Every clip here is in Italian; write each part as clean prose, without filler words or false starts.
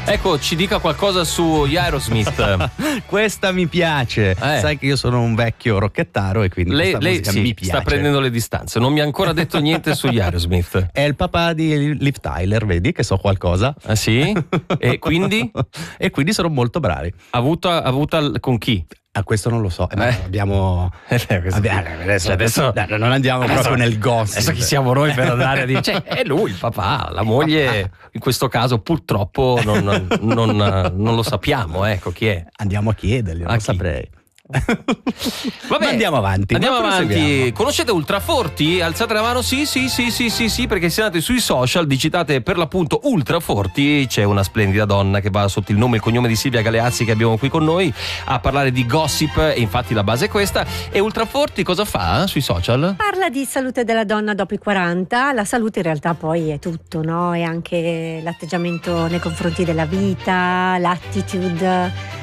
Ecco, ci dica qualcosa su gli Aerosmith. Questa mi piace. Sai che io sono un vecchio rocchettaro e quindi lei sì, mi piace. Sta prendendo le distanze. Non mi ha ancora detto niente sugli Aerosmith. È il papà di Liv Tyler, vedi che so qualcosa. Ah sì? E quindi? E quindi sono molto bravi. Avuta con chi? Questo non lo so. Abbiamo adesso non andiamo proprio nel gossip. Adesso chi siamo noi per andare a dire è lui il papà, la moglie in questo caso purtroppo non lo sappiamo, ecco chi è. Andiamo a chiedergli, non lo saprei. Vabbè, andiamo avanti. Conoscete Ultraforti? Alzate la mano. Sì, perché se andate sui social digitate per l'appunto Ultraforti, c'è una splendida donna che va sotto il nome e il cognome di Silvia Galeazzi, che abbiamo qui con noi a parlare di gossip, e infatti la base è questa. E Ultraforti cosa fa sui social? Parla di salute della donna dopo i 40. La salute in realtà poi è tutto, no? È anche l'atteggiamento nei confronti della vita, l'attitude,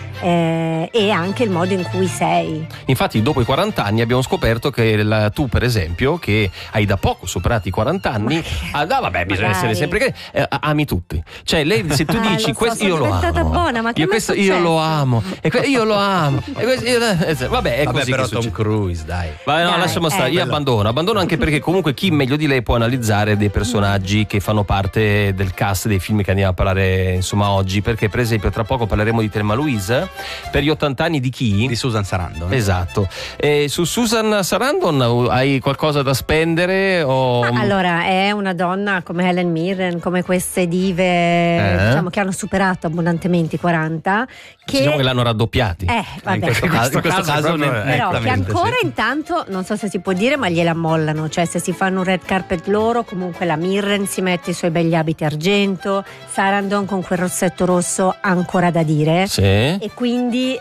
e anche il modo in cui sei. Infatti dopo i 40 anni abbiamo scoperto che tu per esempio, che hai da poco superato i 40 anni, bisogna essere sempre che ami tutti. Cioè lei, se tu dici questo io lo amo, buona, ma che questo io lo amo, e io lo amo, e questo è così. Però che Tom Cruise, dai. Lasciamo stare, io abbandono anche perché comunque chi meglio di lei può analizzare dei personaggi che fanno parte del cast dei film che andiamo a parlare insomma oggi, perché per esempio tra poco parleremo di Thelma Louise per gli 80 anni di chi? Di Susan Sarandon. Esatto. E su Susan Sarandon hai qualcosa da spendere? Allora, è una donna come Helen Mirren, come queste dive diciamo che hanno superato abbondantemente i 40, diciamo che l'hanno raddoppiati. Vabbè. In questo caso però che ancora intanto non so se si può dire, ma gliela mollano, cioè se si fanno un red carpet loro, comunque la Mirren si mette i suoi begli abiti argento, Sarandon con quel rossetto rosso ancora da dire. Sì. E quindi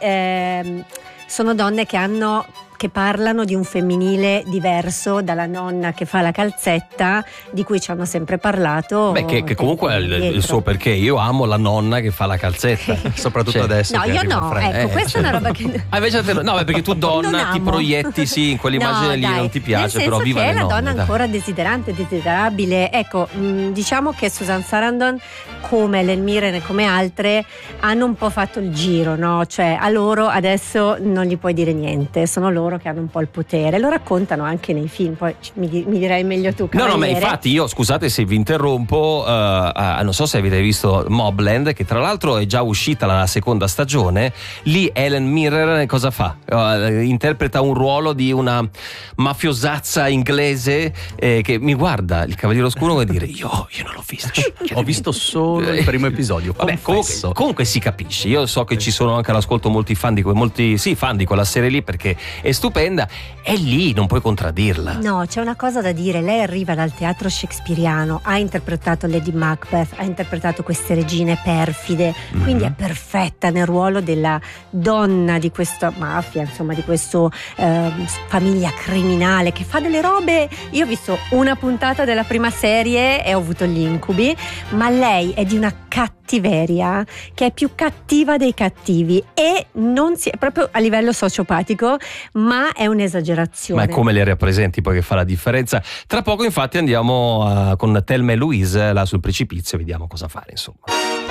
sono donne che parlano di un femminile diverso dalla nonna che fa la calzetta, di cui ci hanno sempre parlato. Che comunque è il suo perché. Io amo la nonna che fa la calzetta, soprattutto adesso. No, io no, ecco, questa è una roba che invece perché tu donna ti proietti in quell'immagine lì, non ti piace, nel però senso viva che le è la nonne, donna ancora desiderabile. Ecco, diciamo che Susan Sarandon, come Helen Mirren e come altre, hanno un po' fatto il giro, no? Cioè a loro adesso non gli puoi dire niente, sono loro che hanno un po' il potere, lo raccontano anche nei film, poi mi dirai meglio tu, cavaliere. No, ma infatti io, scusate se vi interrompo, non so se avete visto Mobland, che tra l'altro è già uscita la seconda stagione. Lì Helen Mirren cosa fa? Interpreta un ruolo di una mafiosazza inglese che mi guarda il Cavaliere Oscuro e dire io non l'ho visto. Ho visto solo il primo episodio. Vabbè, comunque si capisce. Io so che ci sono anche all'ascolto molti fan di quella serie lì, perché è stupenda, e lì non puoi contraddirla. No, c'è una cosa da dire. Lei arriva dal teatro shakespeariano, ha interpretato Lady Macbeth, ha interpretato queste regine perfide, quindi è perfetta nel ruolo della donna di questa mafia, insomma di questo famiglia criminale che fa delle robe. Io ho visto una puntata della prima serie e ho avuto gli incubi, ma lei è di una cattiveria che è più cattiva dei cattivi, e non si è proprio a livello sociopatico, ma è un'esagerazione. Ma è come le rappresenti poi che fa la differenza. Tra poco infatti andiamo con Thelma e Louise là sul precipizio, vediamo cosa fare, insomma.